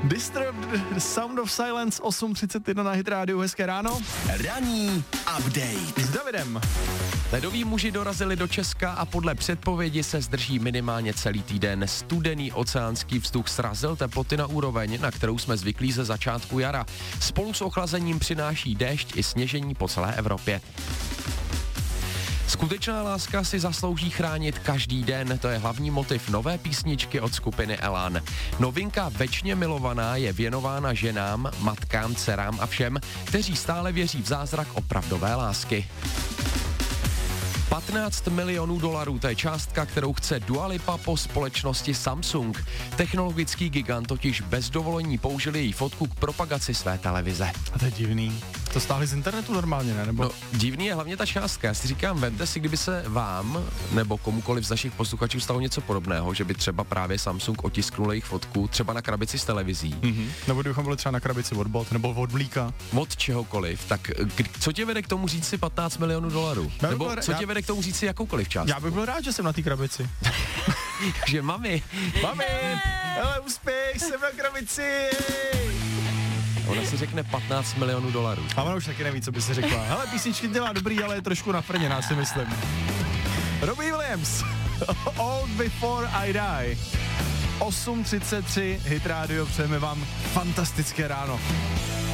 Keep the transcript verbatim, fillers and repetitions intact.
Disturbed, The Sound of Silence, osm třicet jedna na Hit Radio, hezké ráno. Ranní update S Davidem. Ledoví muži dorazili do Česka a podle předpovědi se zdrží minimálně celý týden. Studený oceánský vzduch srazil teploty na úroveň, na kterou jsme zvyklí ze začátku jara. Spolu s ochlazením přináší déšť i sněžení po celé Evropě. Skutečná láska si zaslouží chránit každý den, to je hlavní motiv nové písničky od skupiny Elan. Novinka Večně milovaná je věnována ženám, matkám, dcerám a všem, kteří stále věří v zázrak opravdové lásky. patnáct milionů dolarů, to je částka, kterou chce Dua Lipa po společnosti Samsung. Technologický gigant totiž bez dovolení použil její fotku k propagaci své televize. A to je divný. To stáhli z internetu normálně, ne? Nebo... No, divný je hlavně ta částka. Já si říkám, vemte si, kdyby se vám nebo komukoliv z našich posluchačů stalo něco podobného, že by třeba právě Samsung otisknul jejich fotku třeba na krabici s televizí. Mm-hmm. Nebo kdybychom byli třeba na krabici od Bolt nebo od mlíka. Od čehokoliv. Tak kdy, co tě vede k tomu říct si patnáct milionů dolarů? Já Nebo rád, co tě já... vede k tomu říct si jakoukoliv částku? Já bych byl rád, že jsem na té krabici. Takže mami. Mami, hele, úspěch, jsem na krabici. Ona si řekne patnáct milionů dolarů. A ona už taky neví, co by si řekla. Hele, písničky dělá dobrý, ale je trošku nafrněná, si myslím. Robbie Williams, Old Before I Die. osm třicet tři, Hit Radio, přejeme vám fantastické ráno.